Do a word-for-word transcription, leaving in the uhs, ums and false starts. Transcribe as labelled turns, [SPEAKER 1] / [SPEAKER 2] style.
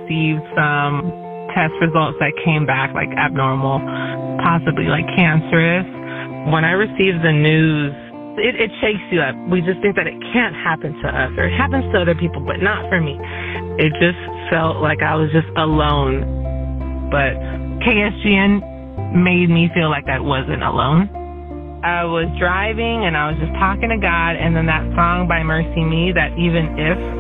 [SPEAKER 1] received some test results that came back like abnormal, possibly like cancerous. When I received the news, it, it shakes you up. We just think that it can't happen to us, or it happens to other people, but not for me. It just felt like I was just alone. But K S G N made me feel like I wasn't alone. I was driving and I was just talking to God, and then that song by Mercy Me, that Even If,